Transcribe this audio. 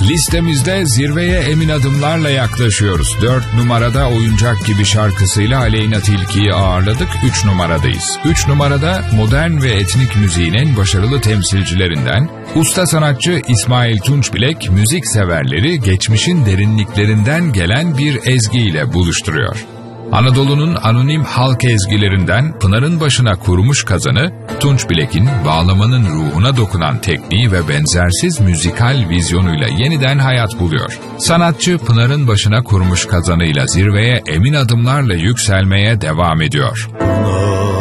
Listemizde zirveye emin adımlarla yaklaşıyoruz. 4 numarada Oyuncak Gibi şarkısıyla Aleyna Tilki'yi ağırladık. 3 numaradayız. 3 numarada modern ve etnik müziğin en başarılı temsilcilerinden usta sanatçı İsmail Tunçbilek, müzik severleri geçmişin derinliklerinden gelen bir ezgiyle buluşturuyor. Anadolu'nun anonim halk ezgilerinden Pınar'ın başına kurumuş kazanı, Tunçbilek'in bağlamanın ruhuna dokunan tekniği ve benzersiz müzikal vizyonuyla yeniden hayat buluyor. Sanatçı Pınar'ın başına kurumuş kazanıyla zirveye emin adımlarla yükselmeye devam ediyor.